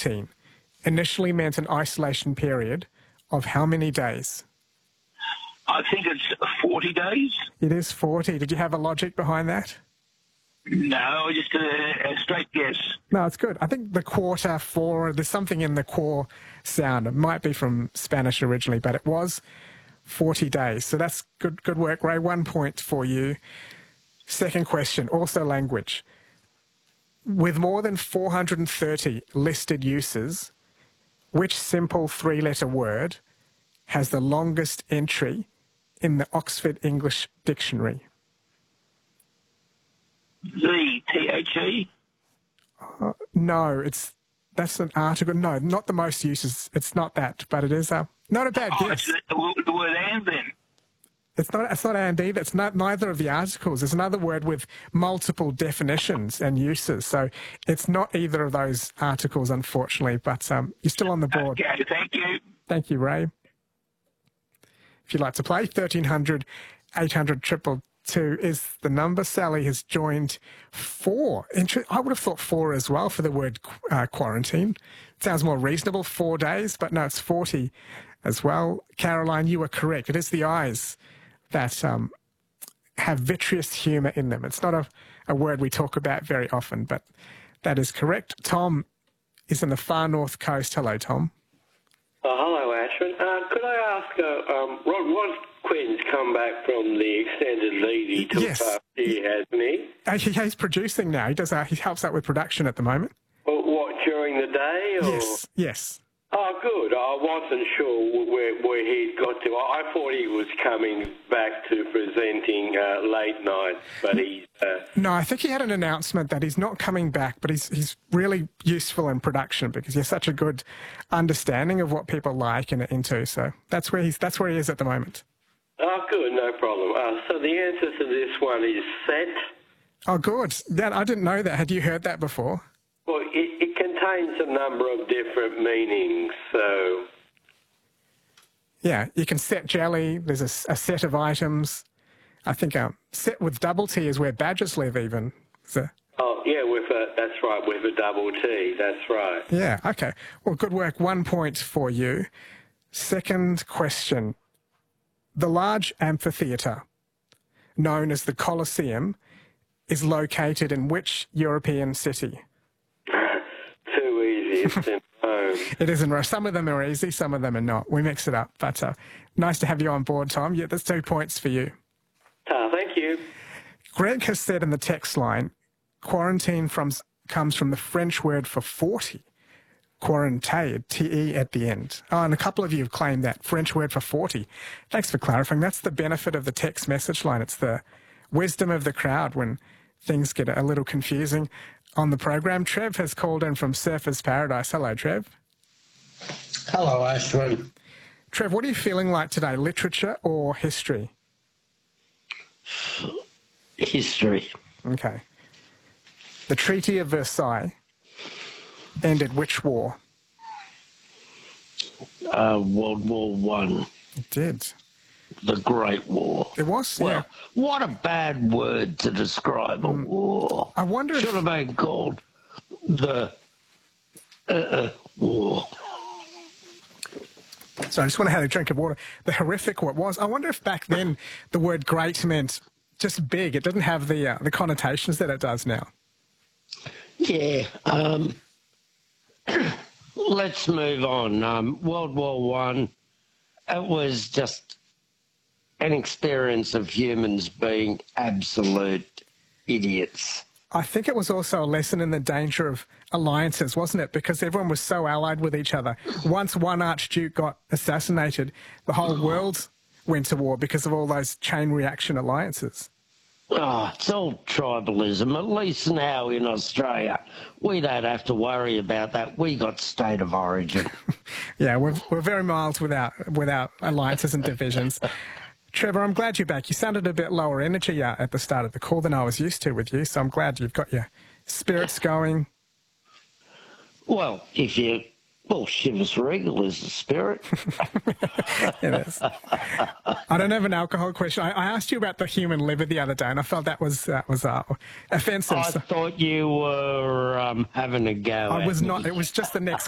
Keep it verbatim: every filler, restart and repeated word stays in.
quarantine initially meant an isolation period of how many days? I think it's forty days. It is forty. Did you have a logic behind that? No, just a, a straight guess. No, it's good. I think the quarter, four, there's something in the core sound. It might be from Spanish originally, but it was forty days. So that's good, good work, Ray. One point for you. Second question, also language. With more than four hundred thirty listed uses, which simple three-letter word has the longest entry in the Oxford English Dictionary? The T H E? Uh, no, it's that's an article. No, not the most uses. It's not that, but it is a not a bad Oh, guess. it's the, the word and then. It's not. It's not and either. It's not neither of the articles. There's another word with multiple definitions and uses. So it's not either of those articles, unfortunately. But um, you're still on the board. Okay, thank you. Thank you, Ray. If you'd like to play, thirteen hundred, eight hundred, triple two is the number. Sally has joined four. Inter- I would have thought four as well for the word uh, quarantine. Sounds more reasonable, four days, but no, it's forty as well. Caroline, you are correct. It is the eyes that um, have vitreous humour in them. It's not a, a word we talk about very often, but that is correct. Tom is in the far north coast. Hello, Tom. Oh, hello, Ashwin. Uh, could I ask, uh, um, Rod, Rod Quinn's come back from the extended leave he took Yes. last year, hasn't he? Uh, he he's producing now. He does. Uh, he helps out with production at the moment. Or what, during the day? Or? Yes, yes. Oh, good. I wasn't sure where, where he'd got to. I thought he was coming back to presenting uh, late night, but he's... Uh, No, I think he had an announcement that he's not coming back, but he's he's really useful in production because he has such a good understanding of what people like and are into. So that's where he's that's where he is at the moment. oh, good. No problem. Uh, so the answer to this one is set. Oh, good. That, I didn't know that. Had you heard that before? Well, it, it contains a number of different meanings, so... Yeah, you can set jelly. There's a, s- a set of items. I think um, set with double T is where badgers live even. So, Oh, yeah, with a, that's right, with a double T, that's right. yeah, okay. Well, good work. One point for you. Second question. The large amphitheatre, known as the Colosseum, is located in which European city? Too easy, it's in Rome. It is in Rome. Some of them are easy, some of them are not. We mix it up. But uh, nice to have you on board, Tom. Yeah, that's two points for you. Ah, thank you. Greg has said in the text line, quarantine from, comes from the French word for forty. Quarantine, T E at the end. Oh, and a couple of you have claimed that French word for forty. Thanks for clarifying. That's the benefit of the text message line. It's the wisdom of the crowd when things get a little confusing on the program. Trev has called in from Surfers Paradise. Hello, Trev. Hello, Ashwin. Trev, what are you feeling like today, literature or history? History. Okay. The Treaty of Versailles ended which war? Uh, World War One, It did. the Great War. It was, Well, yeah. what a bad word to describe a war. I wonder Should if... have been called the uh, uh, war. So I just want to have a drink of water. The horrific what was. I wonder if back then the word great meant just big. It didn't have the uh, the connotations that it does now. Yeah. Um, let's move on. Um, World War One. It was just an experience of humans being absolute idiots. I think it was also a lesson in the danger of alliances, wasn't it? Because everyone was so allied with each other. Once one archduke got assassinated, the whole world went to war because of all those chain reaction alliances. Oh, it's all tribalism. At least now in Australia, we don't have to worry about that. We got state of origin. Yeah, we're, we're very mild without, without alliances and divisions. Trevor, I'm glad you're back. You sounded a bit lower energy uh, at the start of the call than I was used to with you, so I'm glad you've got your spirits going. Well, if you... Well, Chivas Regal is the spirit. It is. I don't have an alcohol question. I, I asked you about the human liver the other day, and I felt that was that was uh, offensive. I So thought you were um, having a go I at was me. not. It was just the next